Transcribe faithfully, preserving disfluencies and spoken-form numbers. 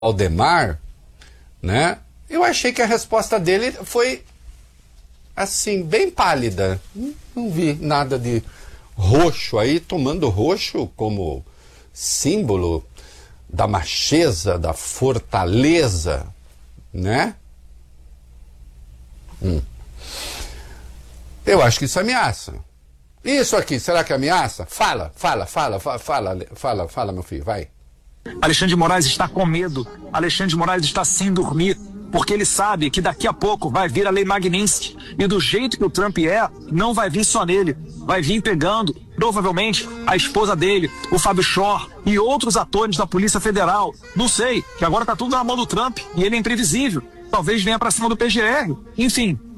Valdemar, né? Eu achei que a resposta dele foi assim, bem pálida. Não, não vi nada de roxo aí, tomando roxo como símbolo da macheza, da fortaleza, né? Hum. Eu acho que isso ameaça. Isso aqui, será que ameaça? Fala, fala, fala, fala, fala, fala, fala, meu filho, vai. Alexandre de Moraes está com medo. Alexandre de Moraes está sem dormir, porque ele sabe que daqui a pouco vai vir a lei Magnitsky. E do jeito que o Trump é, não vai vir só nele. Vai vir pegando, provavelmente, a esposa dele, o Fábio Shor e outros atores da Polícia Federal. Não sei, que agora tá tudo na mão do Trump e ele é imprevisível. Talvez venha pra cima do P G R. Enfim,